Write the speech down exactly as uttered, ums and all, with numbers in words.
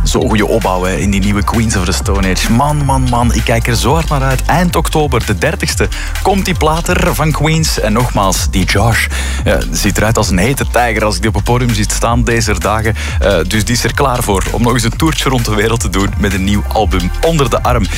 Zo'n goede opbouw hè, in die nieuwe Queens of the Stone Age. Man, man, man, ik kijk er zo hard naar uit. Eind oktober, de dertigste, komt die plaat er van Queens. En nogmaals, die Josh ja, ziet eruit als een hete tijger als ik die op het podium zie staan deze dagen. Uh, dus die is er klaar voor om nog eens een toertje rond de wereld te doen met een nieuw album onder de arm.